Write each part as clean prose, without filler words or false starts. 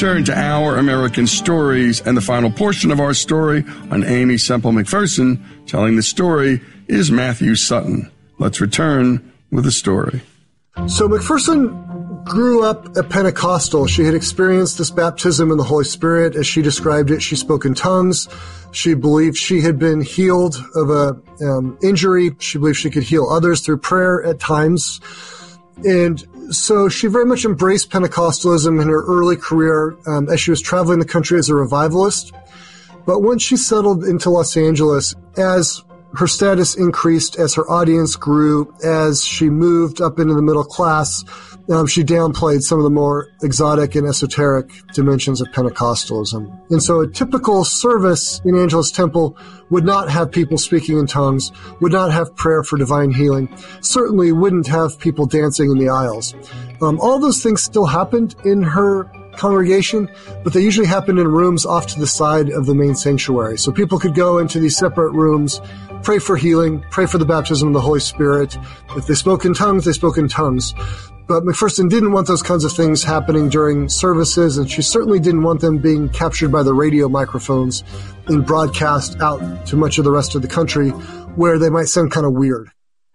return to Our American Stories and the final portion of our story on Aimee Semple McPherson. Telling the story is Matthew Sutton. Let's return with the story. So McPherson grew up a Pentecostal. She had experienced this baptism in the Holy Spirit. As she described it, she spoke in tongues. She believed she had been healed of a injury. She believed she could heal others through prayer at times. And so she very much embraced Pentecostalism in her early career as she was traveling the country as a revivalist. But once she settled into Los Angeles, as her status increased, as her audience grew, as she moved up into the middle class, she downplayed some of the more exotic and esoteric dimensions of Pentecostalism. And so a typical service in Angelus Temple would not have people speaking in tongues, would not have prayer for divine healing, certainly wouldn't have people dancing in the aisles. All those things still happened in her congregation, but they usually happened in rooms off to the side of the main sanctuary. So people could go into these separate rooms, pray for healing, pray for the baptism of the Holy Spirit. If they spoke in tongues, they spoke in tongues. But McPherson didn't want those kinds of things happening during services, and she certainly didn't want them being captured by the radio microphones and broadcast out to much of the rest of the country where they might sound kind of weird.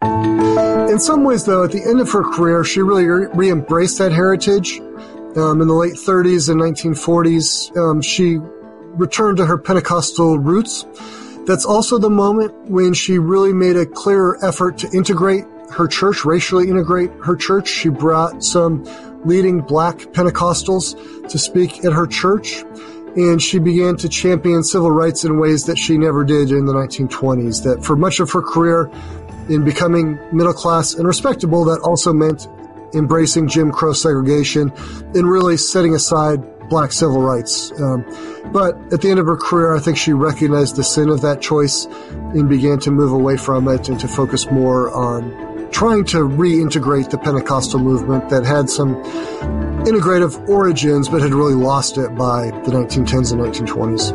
In some ways, though, at the end of her career, she really re-embraced that heritage. In the late 30s and 1940s, she returned to her Pentecostal roots. That's also the moment when she really made a clearer effort to integrate her church, racially integrate her church. She brought some leading black Pentecostals to speak at her church, and she began to champion civil rights in ways that she never did in the 1920s. That for much of her career in becoming middle class and respectable, that also meant embracing Jim Crow segregation and really setting aside black civil rights. But at the end of her career, I think she recognized the sin of that choice and began to move away from it and to focus more on trying to reintegrate the Pentecostal movement that had some integrative origins but had really lost it by the 1910s and 1920s.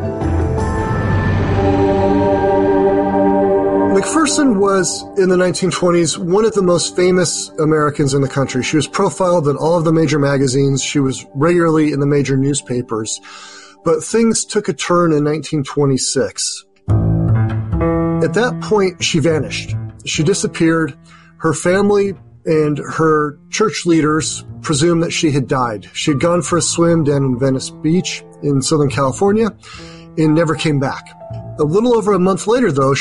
McPherson was, in the 1920s, one of the most famous Americans in the country. She was profiled in all of the major magazines. She was regularly in the major newspapers. But things took a turn in 1926. At that point, she vanished. She disappeared. Her family and her church leaders presumed that she had died. She had gone for a swim down in Venice Beach in Southern California and never came back. A little over a month later, though,